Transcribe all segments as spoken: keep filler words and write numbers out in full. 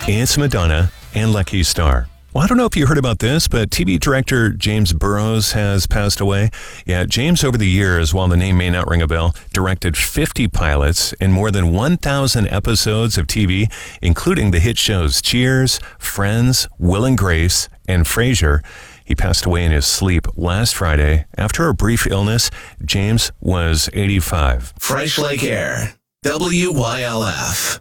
It's Madonna and Lucky Star. Well, I don't know if you heard about this, but T V director James Burrows has passed away. Yeah, James, over the years, while the name may not ring a bell, directed fifty pilots and more than one thousand episodes of T V, including the hit shows Cheers, Friends, Will and Grace, and Frasier. He passed away in his sleep last Friday. After a brief illness, James was eighty-five. Fresh Lake Air, W Y L F.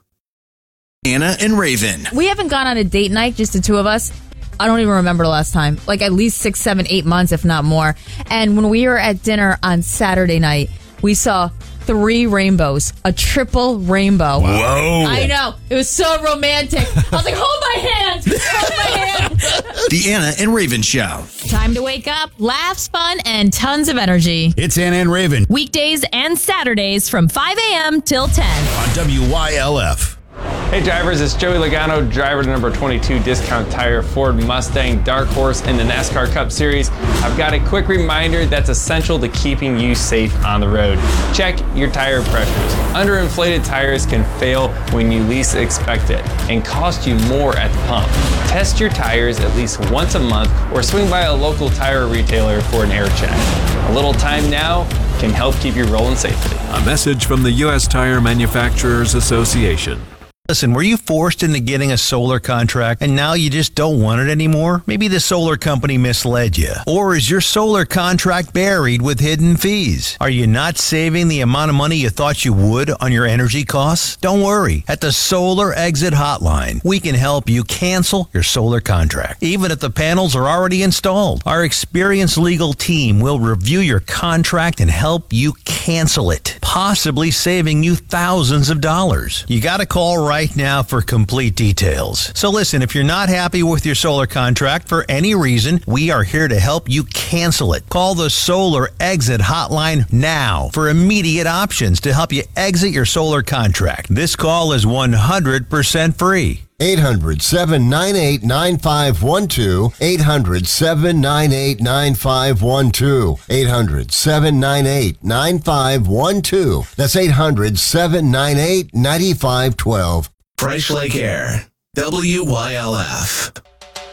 Anna and Raven. We haven't gone on a date night, just the two of us. I don't even remember the last time. Like at least six, seven, eight months, if not more. And when we were at dinner on Saturday night, we saw three rainbows, a triple rainbow. Whoa. I know. It was so romantic. I was like, hold my hand. Hold my hand. The Anna and Raven Show. Time to wake up, laughs, fun, and tons of energy. It's Anna and Raven Weekdays and Saturdays from five a.m. till ten. on W Y L F. Hey drivers, it's Joey Logano, driver to number twenty-two Discount Tire Ford Mustang Dark Horse in the NASCAR Cup Series. I've got a quick reminder that's essential to keeping you safe on the road. Check your tire pressures. Underinflated tires can fail when you least expect it and cost you more at the pump. Test your tires at least once a month or swing by a local tire retailer for an air check. A little time now can help keep you rolling safely. A message from the U S Tire Manufacturers Association. Listen, were you forced into getting a solar contract and now you just don't want it anymore? Maybe the solar company misled you. Or is your solar contract buried with hidden fees? Are you not saving the amount of money you thought you would on your energy costs? Don't worry. At the Solar Exit Hotline, we can help you cancel your solar contract, even if the panels are already installed. Our experienced legal team will review your contract and help you cancel it, possibly saving you thousands of dollars. You got to call right right now for complete details. So listen, if you're not happy with your solar contract for any reason, we are here to help you cancel it. Call the Solar Exit Hotline now for immediate options to help you exit your solar contract. This call is one hundred percent free. eight hundred, seven nine eight, nine five one two. eight hundred, seven nine eight, nine five one two. eight hundred, seven nine eight, nine five one two. That's eight hundred, seven nine eight, nine five one two. Fresh Lake Air, W Y L F.